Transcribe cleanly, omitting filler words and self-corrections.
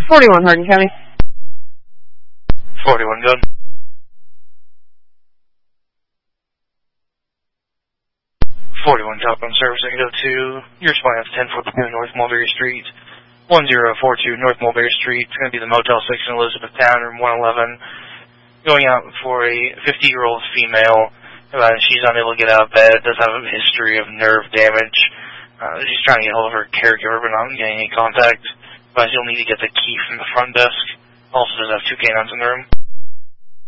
41 Hardin County. 41, good. 41 telephone service, I can go to your spot at 1042 North Mulberry Street, 1042 North Mulberry Street. It's going to be the Motel 6 in Elizabethtown, room 111. Going out for a 50-year-old female. She's unable to get out of bed, does have a history of nerve damage. She's trying to get hold of her caregiver, but not getting any contact. But you'll need to get the key from the front desk. Also does have 2 canines in the room.